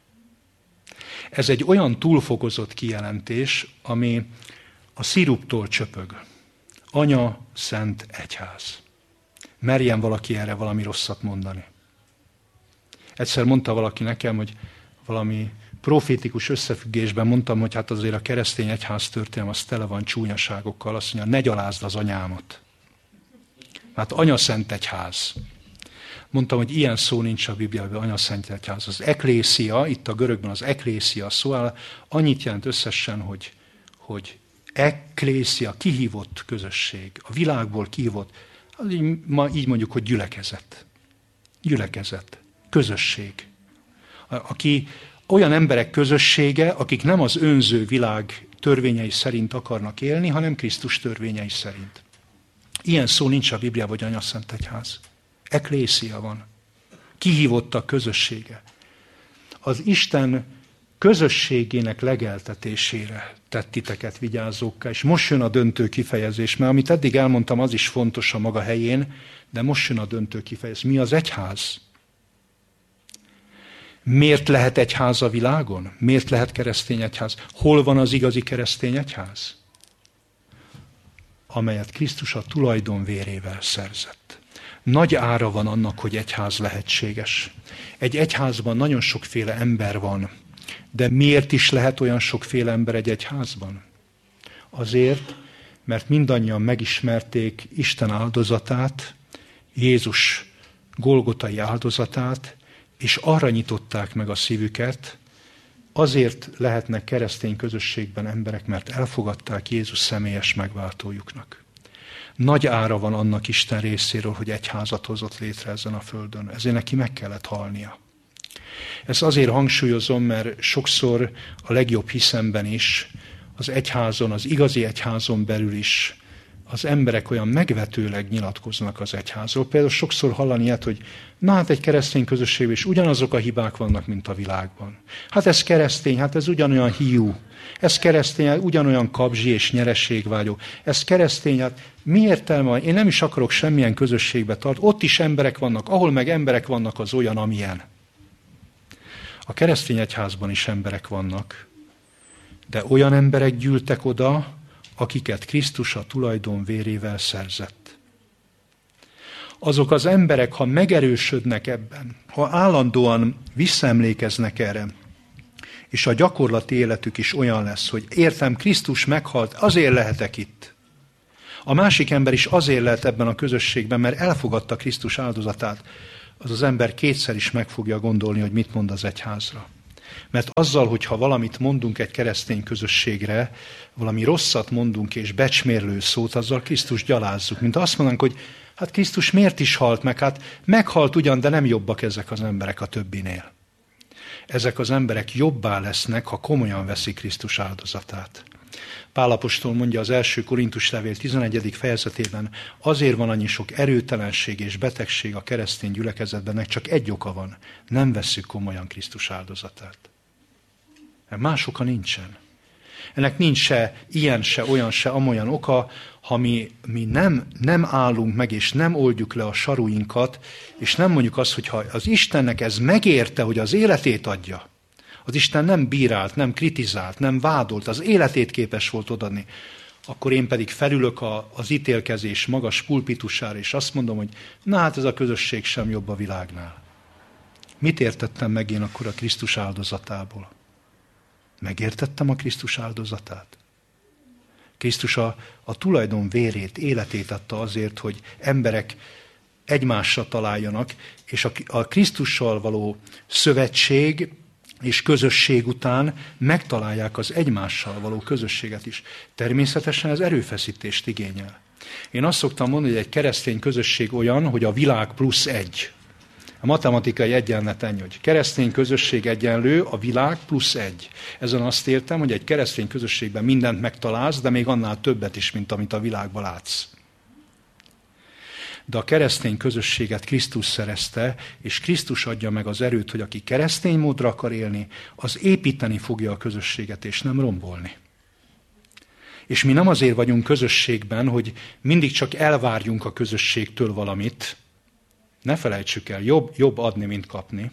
Ez egy olyan túlfokozott kijelentés, ami a sziruptól csöpög. Anya Szent Egyház. Merjen valaki erre valami rosszat mondani. Egyszer mondta valaki nekem, hogy valami profétikus összefüggésben mondtam, hogy hát azért a keresztény egyház történelem az tele van csúnyaságokkal. Azt mondja, ne gyalázd az anyámat. Hát Anya Szent Egyház. Mondtam, hogy ilyen szó nincs a Bibliában, Anya Szent Egyház. Az eklészia, itt a görögben az eklészia szó áll, annyit jelent összesen, hogy eklészia, kihívott közösség, a világból kihívott, az így mondjuk, hogy gyülekezet. Gyülekezet, közösség. Aki olyan emberek közössége, akik nem az önző világ törvényei szerint akarnak élni, hanem Krisztus törvényei szerint. Ilyen szó nincs a Bibliában, hogy Anya Szent Egyház. Eklészia van. Kihívottak közössége. Az Isten közösségének legeltetésére tett titeket vigyázókká, és most jön a döntő kifejezés, mert amit eddig elmondtam, az is fontos a maga helyén, de most jön a döntő kifejezés. Mi az egyház? Miért lehet egyház a világon? Miért lehet keresztény egyház? Hol van az igazi keresztény egyház? Amelyet Krisztus a tulajdonvérével szerzett. Nagy ára van annak, hogy egyház lehetséges. Egy egyházban nagyon sokféle ember van, de miért is lehet olyan sokféle ember egy egyházban? Azért, mert mindannyian megismerték Isten áldozatát, Jézus golgotai áldozatát, és arra nyitották meg a szívüket, azért lehetnek keresztény közösségben emberek, mert elfogadták Jézus személyes megváltójuknak. Nagy ára van annak Isten részéről, hogy egyházat hozott létre ezen a földön. Ezért neki meg kellett halnia. Ezt azért hangsúlyozom, mert sokszor a legjobb hiszemben is, az egyházon, az igazi egyházon belül is az emberek olyan megvetőleg nyilatkoznak az egyházról. Például sokszor hallani ilyet, hogy na hát egy keresztény közösségben is ugyanazok a hibák vannak, mint a világban. Hát ez keresztény, hát ez ugyanolyan hiú. Ez keresztény, hát ugyanolyan kabzsi és nyerességvágyó. Ez keresztény, hát mi értelme van? Én nem is akarok semmilyen közösségbe tartani. Ott is emberek vannak, ahol meg emberek vannak, az olyan, amilyen. A keresztény egyházban is emberek vannak, de olyan emberek gyűltek oda, akiket Krisztus a tulajdon vérével szerzett. Azok az emberek, ha megerősödnek ebben, ha állandóan visszaemlékeznek erre, és a gyakorlati életük is olyan lesz, hogy értem, Krisztus meghalt, azért lehetek itt. A másik ember is azért lehet ebben a közösségben, mert elfogadta Krisztus áldozatát. Az ember kétszer is meg fogja gondolni, hogy mit mond az egyházra. Mert azzal, hogyha valamit mondunk egy keresztény közösségre, valami rosszat mondunk és becsmérlő szót, azzal Krisztus gyalázzuk. Mint azt mondanánk, hogy hát Krisztus miért is halt meg? Hát meghalt ugyan, de nem jobbak ezek az emberek a többinél. Ezek az emberek jobbá lesznek, ha komolyan veszik Krisztus áldozatát. Pál apostol mondja az első Korintus levél 11. fejezetében, azért van annyi sok erőtelenség és betegség a keresztény gyülekezetben, nek csak egy oka van, nem vesszük komolyan Krisztus áldozatát. Mert más oka nincsen. Ennek nincs se ilyen, se olyan, se amolyan oka, ha mi nem állunk meg, és nem oldjuk le a saruinkat, és nem mondjuk azt, hogy ha az Istennek ez megérte, hogy az életét adja, az Isten nem bírált, nem kritizált, nem vádolt, az életét képes volt odaadni, akkor én pedig felülök az ítélkezés magas pulpitusára, és azt mondom, hogy na hát ez a közösség sem jobb a világnál. Mit értettem meg én akkor a Krisztus áldozatából? Megértettem a Krisztus áldozatát? Krisztus a tulajdon vérét, életét adta azért, hogy emberek egymásra találjanak, és a Krisztussal való szövetség és közösség után megtalálják az egymással való közösséget is. Természetesen ez erőfeszítést igényel. Én azt szoktam mondani, hogy egy keresztény közösség olyan, hogy a világ plusz egy. A matematikai egyenlet ennyi, hogy keresztény közösség egyenlő, a világ plusz egy. Ezen azt értem, hogy egy keresztény közösségben mindent megtalálsz, de még annál többet is, mint amit a világban látsz. De a keresztény közösséget Krisztus szerezte, és Krisztus adja meg az erőt, hogy aki keresztény módra akar élni, az építeni fogja a közösséget, és nem rombolni. És mi nem azért vagyunk közösségben, hogy mindig csak elvárjunk a közösségtől valamit, ne felejtsük el, jobb adni, mint kapni,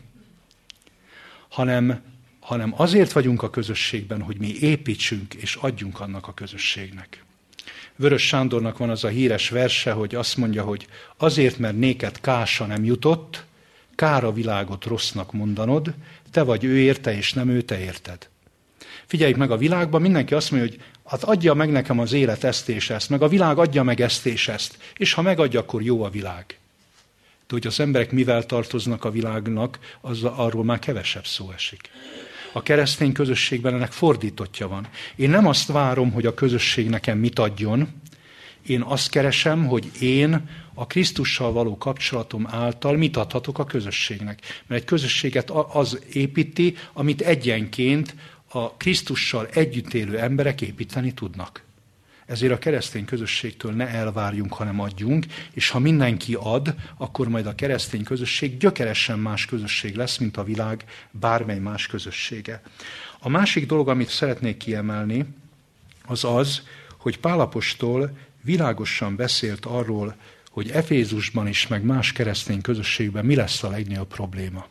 hanem azért vagyunk a közösségben, hogy mi építsünk és adjunk annak a közösségnek. Vörös Sándornak van az a híres verse, hogy azt mondja, hogy azért, mert néked kása nem jutott, kár a világot rossznak mondanod, te vagy ő érte, és nem ő te érted. Figyeljük meg, a világban mindenki azt mondja, hogy hát adja meg nekem az élet ezt és ezt, meg a világ adja meg ezt és ezt, és ha megadja, akkor jó a világ. De hogy az emberek mivel tartoznak a világnak, arról már kevesebb szó esik. A keresztény közösségben ennek fordítottja van. Én nem azt várom, hogy a közösség nekem mit adjon, én azt keresem, hogy én a Krisztussal való kapcsolatom által mit adhatok a közösségnek. Mert egy közösséget az építi, amit egyenként a Krisztussal együtt élő emberek építeni tudnak. Ezért a keresztény közösségtől ne elvárjunk, hanem adjunk, és ha mindenki ad, akkor majd a keresztény közösség gyökeresen más közösség lesz, mint a világ bármely más közössége. A másik dolog, amit szeretnék kiemelni, az az, hogy Pál apostol világosan beszélt arról, hogy Efézusban is, meg más keresztény közösségben mi lesz a legnagyobb probléma.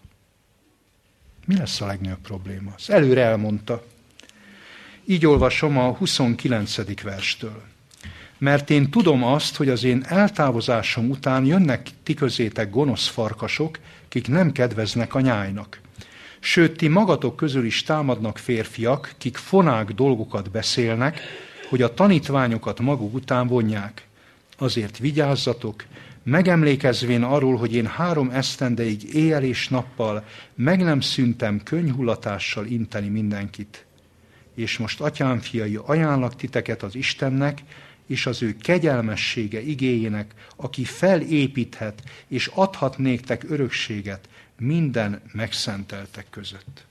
Mi lesz a legnagyobb probléma? Ezt előre elmondta. Így olvasom a 29. verstől. Mert én tudom azt, hogy az én eltávozásom után jönnek ti közétek gonosz farkasok, kik nem kedveznek a nyájnak. Sőt, ti magatok közül is támadnak férfiak, kik fonák dolgokat beszélnek, hogy a tanítványokat maguk után vonják. Azért vigyázzatok, megemlékezvén arról, hogy én 3 esztendeig éjjel és nappal meg nem szűntem könnyhullatással inteni mindenkit. És most, atyám fiai, ajánlak titeket az Istennek, és az ő kegyelmessége igéjének, aki felépíthet, és adhat néktek örökséget minden megszenteltek között.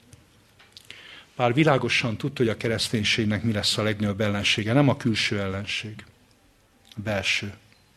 Pál világosan tudta, hogy a kereszténységnek mi lesz a legnagyobb ellensége, nem a külső ellenség, a belső.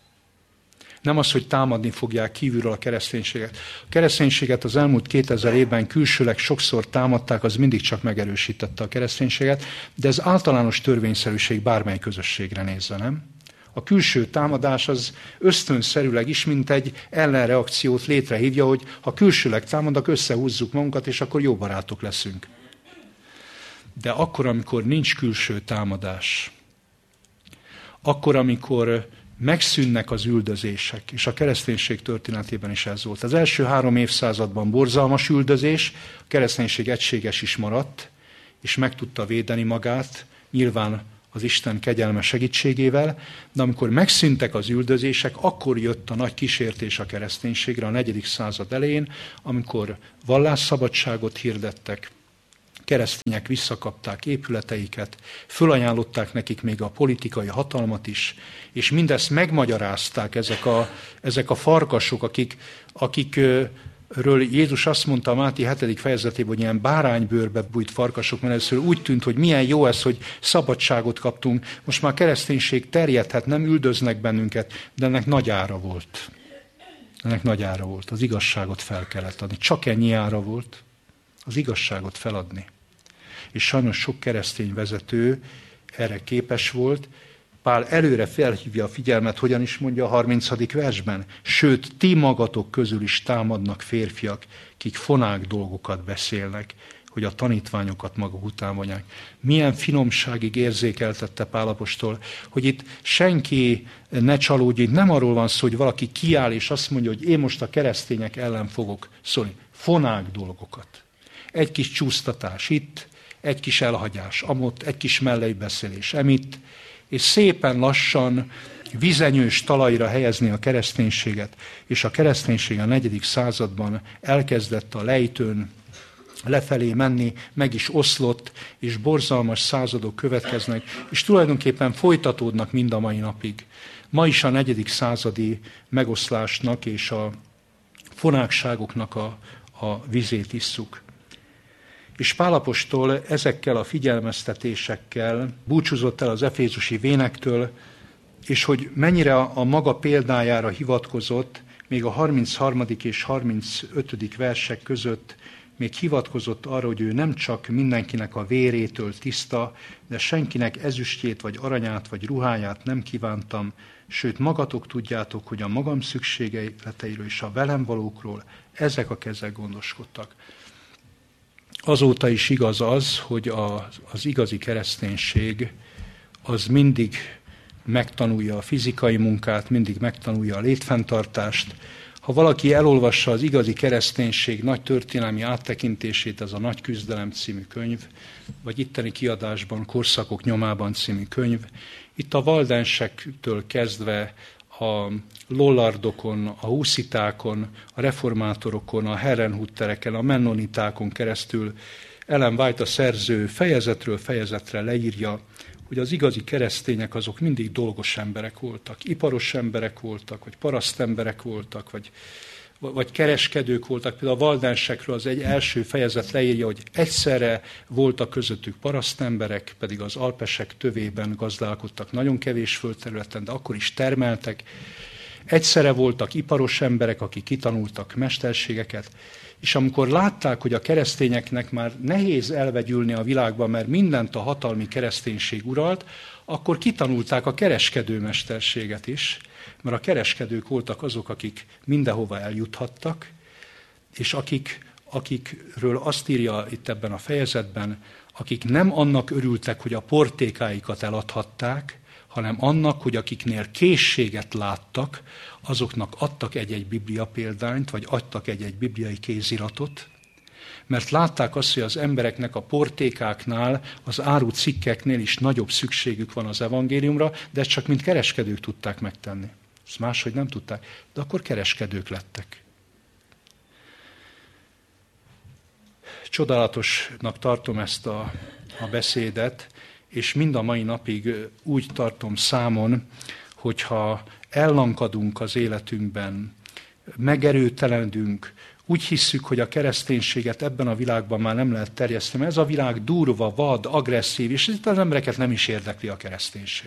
Nem az, hogy támadni fogják kívülről a kereszténységet. A kereszténységet az elmúlt 2000 évben külsőleg sokszor támadták, az mindig csak megerősítette a kereszténységet, de ez általános törvényszerűség bármely közösségre nézve, nem? A külső támadás az ösztönszerűleg is, mint egy ellenreakciót létrehívja, hogy ha külsőleg támadnak, összehúzzuk magunkat, és akkor jó barátok leszünk. de akkor, amikor nincs külső támadás, akkor, amikor megszűnnek az üldözések, és a kereszténység történetében is ez volt. Az első 3 évszázadban borzalmas üldözés, a kereszténység egységes is maradt, és meg tudta védeni magát, nyilván az Isten kegyelme segítségével, de amikor megszűntek az üldözések, akkor jött a nagy kísértés a kereszténységre a 4. század elején, amikor vallásszabadságot hirdettek, keresztények visszakapták épületeiket, fölajánlották nekik még a politikai hatalmat is, és mindezt megmagyarázták ezek a farkasok, akikről Jézus azt mondta a Máté 7. fejezetében, hogy ilyen báránybőrbe bújt farkasok, mert először úgy tűnt, hogy milyen jó ez, hogy szabadságot kaptunk. Most már a kereszténység terjedhet, nem üldöznek bennünket, de ennek nagy ára volt. Ennek nagy ára volt. Az igazságot fel kellett adni. Csak ennyi ára volt. Az igazságot feladni. És sajnos sok keresztény vezető erre képes volt. Pál előre felhívja a figyelmet, hogyan is mondja a 30. versben. Sőt, ti magatok közül is támadnak férfiak, kik fonák dolgokat beszélnek, hogy a tanítványokat maguk után vonják. Milyen finomságig érzékeltette Pál apostol, hogy itt senki ne csalódjon, nem arról van szó, hogy valaki kiáll és azt mondja, hogy én most a keresztények ellen fogok szólni. Fonák dolgokat. Egy kis csúsztatás itt, egy kis elhagyás amott, egy kis melleibeszélés emitt, és szépen lassan vizenyős talajra helyezni a kereszténységet, és a kereszténység a 4. században elkezdett a lejtőn lefelé menni, meg is oszlott, és borzalmas századok következnek, és tulajdonképpen folytatódnak mind a mai napig. Ma is a 4. századi megoszlásnak és a fonákságoknak a vizét isszuk. És Pál apostol ezekkel a figyelmeztetésekkel búcsúzott el az efézusi vénektől, és hogy mennyire a maga példájára hivatkozott, még a 33. és 35. versek között még hivatkozott arra, hogy ő nem csak mindenkinek a vérétől tiszta, de senkinek ezüstjét, vagy aranyát, vagy ruháját nem kívántam, sőt magatok tudjátok, hogy a magam szükségleteiről és a velem valókról ezek a kezek gondoskodtak. Azóta is igaz az, hogy az igazi kereszténység az mindig megtanulja a fizikai munkát, mindig megtanulja a létfenntartást. Ha valaki elolvassa az igazi kereszténység nagy történelmi áttekintését, ez a Nagy küzdelem című könyv, vagy itteni kiadásban Korszakok nyomában című könyv, itt a valdensektől kezdve a lollardokon, a huszitákon, a reformátorokon, a herrenhuttereken, a mennonitákon keresztül Ellen White a szerző fejezetről fejezetre leírja, hogy az igazi keresztények azok mindig dolgos emberek voltak, iparos emberek voltak, vagy parasztemberek voltak, vagy kereskedők voltak. Például a valdensekről az egy első fejezet leírja, hogy egyszerre voltak közöttük parasztemberek, pedig az alpesek tövében gazdálkodtak nagyon kevés földterületen, de akkor is termeltek. Egyszerre voltak iparos emberek, akik kitanultak mesterségeket, és amikor látták, hogy a keresztényeknek már nehéz elvegyülni a világban, mert mindent a hatalmi kereszténység uralt, akkor kitanulták a kereskedőmesterséget is, mert a kereskedők voltak azok, akik mindenhova eljuthattak, és akikről azt írja itt ebben a fejezetben, akik nem annak örültek, hogy a portékáikat eladhatták, hanem annak, hogy akiknél készséget láttak, azoknak adtak egy-egy biblia példányt, vagy adtak egy-egy bibliai kéziratot, mert látták azt, hogy az embereknek a portékáknál, az árucikkeknél is nagyobb szükségük van az evangéliumra, de ezt csak mint kereskedők tudták megtenni. Ezt máshogy nem tudták, de akkor kereskedők lettek. Csodálatosnak tartom ezt a beszédet, és mind a mai napig úgy tartom számon, hogyha ellankadunk az életünkben, megerőtelenedünk, úgy hisszük, hogy a kereszténységet ebben a világban már nem lehet terjeszteni. Ez a világ durva, vad, agresszív, és itt az embereket nem is érdekli a kereszténység.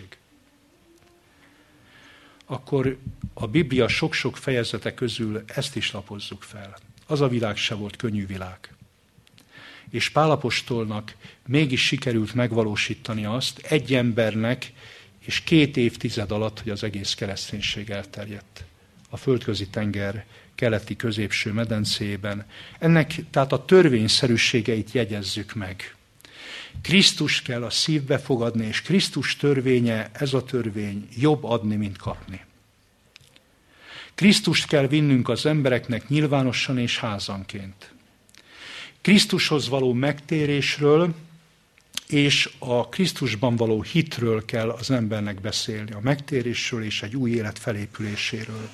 Akkor a Biblia sok-sok fejezete közül ezt is lapozzuk fel. Az a világ se volt könnyű világ. És Pál apostolnak mégis sikerült megvalósítani azt egy embernek, és 2 évtized alatt, hogy az egész kereszténység elterjedt a földközi tenger keleti középső medencéjében. Ennek tehát a törvényszerűségeit jegyezzük meg. Krisztust kell a szívbe fogadni, és Krisztus törvénye, ez a törvény, jobb adni, mint kapni. Krisztust kell vinnünk az embereknek nyilvánosan és házanként. Krisztushoz való megtérésről és a Krisztusban való hitről kell az embernek beszélni, a megtérésről és egy új élet felépüléséről.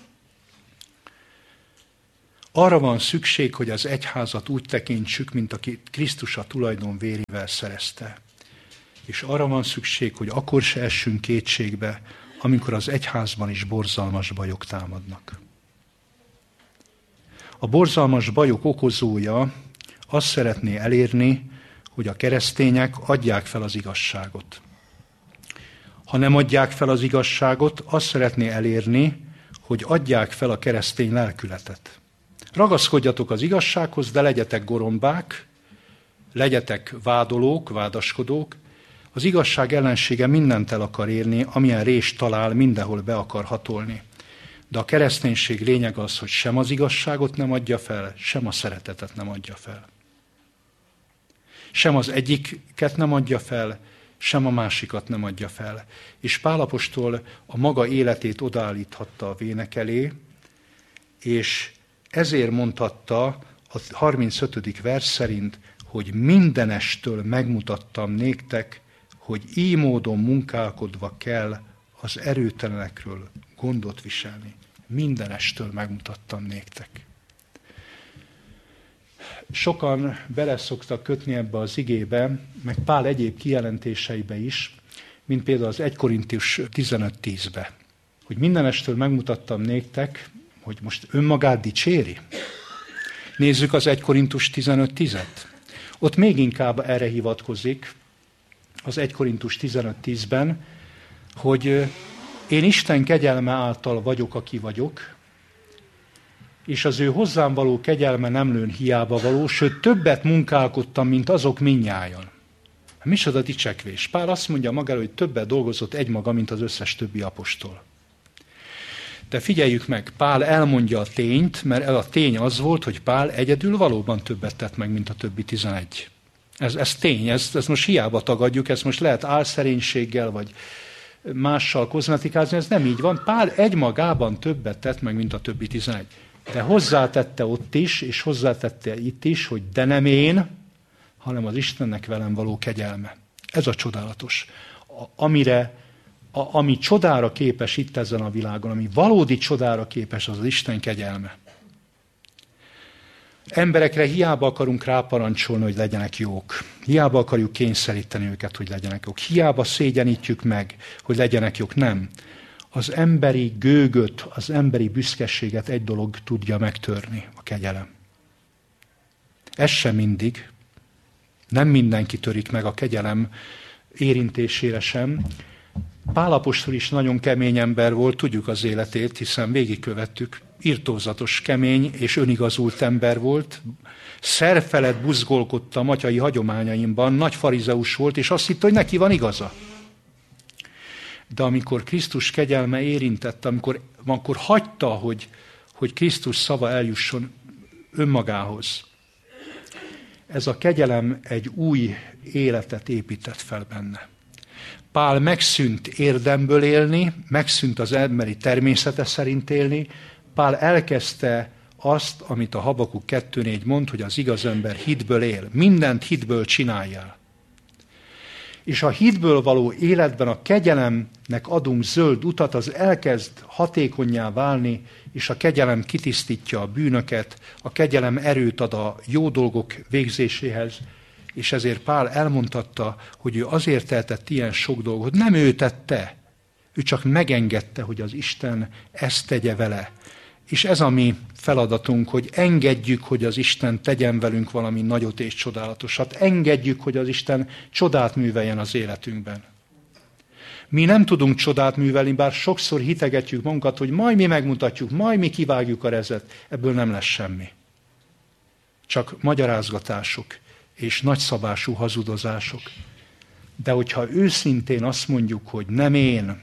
Arra van szükség, hogy az egyházat úgy tekintsük, mint aki Krisztus a tulajdon vérével szerezte. És arra van szükség, hogy akkor se essünk kétségbe, amikor az egyházban is borzalmas bajok támadnak. A borzalmas bajok okozója azt szeretné elérni, hogy a keresztények adják fel az igazságot. Ha nem adják fel az igazságot, azt szeretné elérni, hogy adják fel a keresztény lelkületet. Ragaszkodjatok az igazsághoz, de legyetek gorombák, legyetek vádolók, vádaskodók. Az igazság ellensége mindent el akar érni, amilyen rést talál, mindenhol be akar hatolni. De a kereszténység lényeg az, hogy sem az igazságot nem adja fel, sem a szeretetet nem adja fel. Sem az egyiket nem adja fel, sem a másikat nem adja fel. És Pál apostol a maga életét odaállíthatta a vének elé, és ezért mondhatta a 35. vers szerint, hogy mindenestől megmutattam néktek, hogy így módon munkálkodva kell az erőtelenekről gondot viselni. Mindenestől megmutattam néktek. Sokan beleszoktak kötni ebbe az igébe, meg Pál egyéb kijelentéseibe is, mint például az 1 Korintus 15:10-be. Hogy mindenestől megmutattam néktek, hogy most önmagát dicséri. Nézzük az 1 Korintus 15:10-et. Ott még inkább erre hivatkozik, az 1 Korintus 15:10-ben, hogy én Isten kegyelme által vagyok, aki vagyok, és az ő hozzám való kegyelme nem lőn hiába való, sőt többet munkálkodtam, mint azok mindnyájan. Micsoda dicsekvés. Pál azt mondja magára, hogy többet dolgozott egymaga, mint az összes többi apostol. De figyeljük meg, Pál elmondja a tényt, mert a tény az volt, hogy Pál egyedül valóban többet tett meg, mint a többi 11. Ez tény, ezt most hiába tagadjuk, ezt most lehet álszerénységgel, vagy mással kozmetikázni, ez nem így van. Pál egymagában többet tett meg, mint a többi 11. De hozzátette ott is, és hozzátette itt is, hogy de nem én, hanem az Istennek velem való kegyelme. Ez a csodálatos. Ami csodára képes itt ezen a világon, ami valódi csodára képes, az Isten kegyelme. Emberekre hiába akarunk ráparancsolni, hogy legyenek jók. Hiába akarjuk kényszeríteni őket, hogy legyenek jók. Hiába szégyenítjük meg, hogy legyenek jók. Nem. Az emberi gőgöt, az emberi büszkeséget egy dolog tudja megtörni, a kegyelem. Ez sem mindig. Nem mindenki törik meg a kegyelem érintésére sem. Pál apostol is nagyon kemény ember volt, tudjuk az életét, hiszen végigkövettük. Irtózatos, kemény és önigazult ember volt. Szerfelett buzgolkodta a matyai hagyományaimban, nagy farizeus volt, és azt hitte, hogy neki van igaza. De amikor Krisztus kegyelme érintette, amikor hagyta, hogy Krisztus szava eljusson önmagához, ez a kegyelem egy új életet épített fel benne. Pál megszűnt érdemből élni, megszűnt az emberi természete szerint élni, Pál elkezdte azt, amit a Habakuk 2:4 mond, hogy az igaz ember hitből él. Mindent hitből csináljál. És a hitből való életben a kegyelemnek adunk zöld utat, az elkezd hatékonnyá válni, és a kegyelem kitisztítja a bűnöket, a kegyelem erőt ad a jó dolgok végzéséhez, és ezért Pál elmondhatta, hogy ő azért tehetett ilyen sok dolgot. Nem ő tette, ő csak megengedte, hogy az Isten ezt tegye vele. És ez a mi feladatunk, hogy engedjük, hogy az Isten tegyen velünk valami nagyot és csodálatosat. Engedjük, hogy az Isten csodát műveljen az életünkben. Mi nem tudunk csodát művelni, bár sokszor hitegetjük magunkat, hogy majd mi megmutatjuk, majd mi kivágjuk a rezet. Ebből nem lesz semmi. Csak magyarázgatások és nagyszabású hazudozások. De hogyha őszintén azt mondjuk, hogy nem én,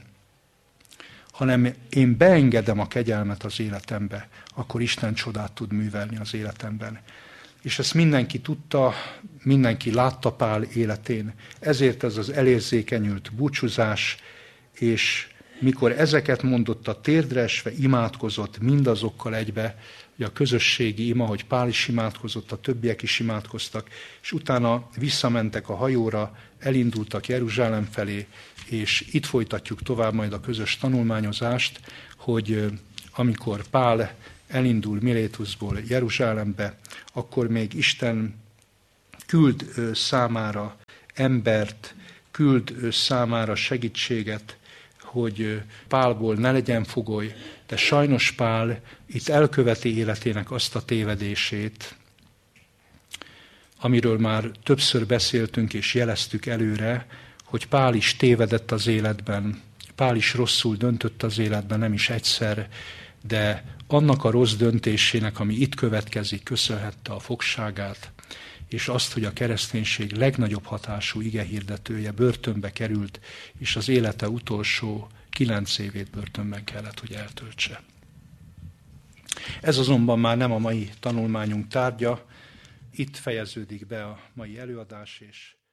hanem én beengedem a kegyelmet az életembe, akkor Isten csodát tud művelni az életemben. És ezt mindenki tudta, mindenki látta Pál életén. Ezért ez az elérzékenyült búcsúzás, és mikor ezeket mondotta, térdre esve imádkozott mindazokkal egybe, hogy a közösségi ima, hogy Pál is imádkozott, a többiek is imádkoztak, és utána visszamentek a hajóra, elindultak Jeruzsálem felé, és itt folytatjuk tovább majd a közös tanulmányozást, hogy amikor Pál elindul Milétuszból Jeruzsálembe, akkor még Isten küld számára embert, küld számára segítséget, hogy Pálból ne legyen fogoly, de sajnos Pál itt elköveti életének azt a tévedését, amiről már többször beszéltünk és jeleztük előre, hogy Pál is tévedett az életben, Pál is rosszul döntött az életben, nem is egyszer, de annak a rossz döntésének, ami itt következik, köszönhette a fogságát, és azt, hogy a kereszténység legnagyobb hatású igehirdetője börtönbe került, és az élete utolsó 9 évét börtönben kellett, hogy eltöltse. Ez azonban már nem a mai tanulmányunk tárgya, itt fejeződik be a mai előadás, és